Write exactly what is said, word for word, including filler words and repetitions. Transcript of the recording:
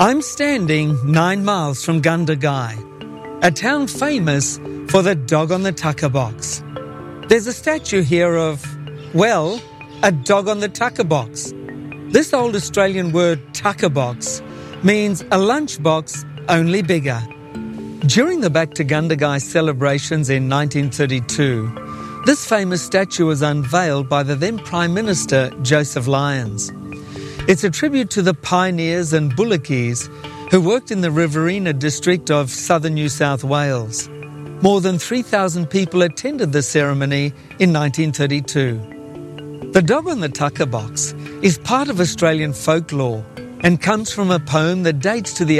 I'm standing nine miles from Gundagai, a town famous for the dog on the tucker box. There's a statue here of, well, a dog on the tucker box. This old Australian word tucker box means a lunchbox, only bigger. During the Back to Gundagai celebrations in nineteen thirty-two, this famous statue was unveiled by the then Prime Minister Joseph Lyons. It's a tribute to the pioneers and bullockis who worked in the Riverina district of southern New South Wales. More than three thousand people attended the ceremony in nineteen thirty-two. The dog on the tucker box is part of Australian folklore and comes from a poem that dates to the